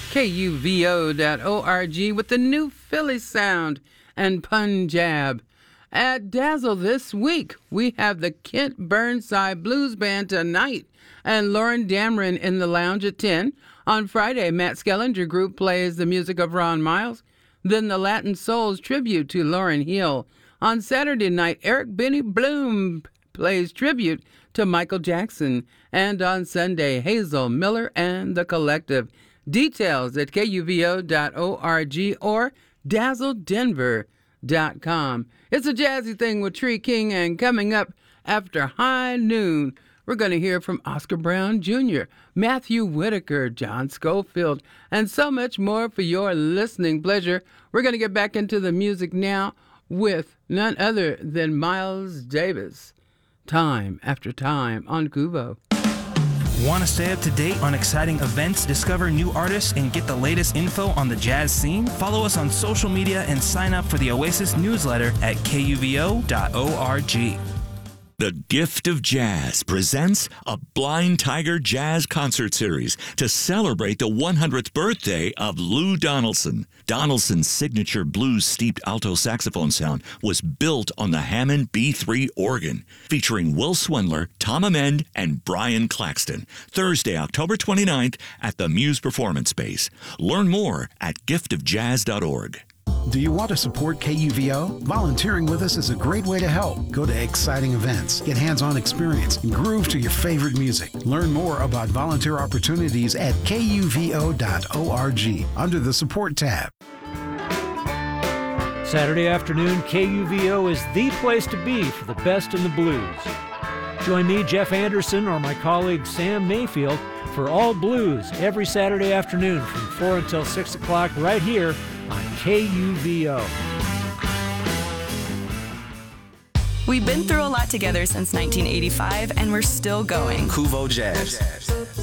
KUVO.org with the new Philly sound and Punjab. At Dazzle this week, we have the Kent Burnside Blues Band tonight and Lauren Dameron in the lounge at 10. On Friday, Matt Skellinger Group plays the music of Ron Miles. Then the Latin Souls tribute to Lauryn Hill. On Saturday night, Eric Benny Bloom plays tribute to Michael Jackson. And on Sunday, Hazel Miller and the Collective. Details at KUVO.org or DazzleDenver.com. It's a jazzy thing with Tree King, and coming up after high noon, we're going to hear from Oscar Brown Jr., Matthew Whitaker, John Schofield, and so much more for your listening pleasure. We're going to get back into the music now with none other than Miles Davis. Time after time on Kuvo. Want to stay up to date on exciting events, discover new artists, and get the latest info on the jazz scene? Follow us on social media and sign up for the Oasis newsletter at KUVO.org. The Gift of Jazz presents a Blind Tiger Jazz Concert Series to celebrate the 100th birthday of Lou Donaldson. Donaldson's signature blues-steeped alto saxophone sound was built on the Hammond B3 organ, featuring Will Swindler, Tom Amend, and Brian Claxton. Thursday, October 29th at the Muse Performance Space. Learn more at giftofjazz.org. Do you want to support KUVO? Volunteering with us is a great way to help. Go to exciting events, get hands-on experience, and groove to your favorite music. Learn more about volunteer opportunities at KUVO.org under the Support tab. Saturday afternoon, KUVO is the place to be for the best in the blues. Join me, Jeff Anderson, or my colleague Sam Mayfield for All Blues every Saturday afternoon from 4 until 6 o'clock right here on KUVO. We've been through a lot together since 1985, and we're still going. Kuvo Jazz.